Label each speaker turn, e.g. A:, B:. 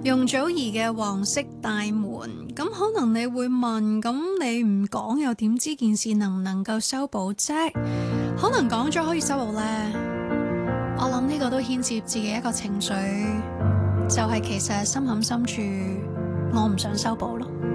A: 容祖兒嘅《黃色大門》，咁可能你會問，咁你唔講又點知件事能唔能夠修補啫？可能講咗可以修補呢？我諗呢個都牽涉自己一個情緒，就係其實深陷深處，我唔想修補咯。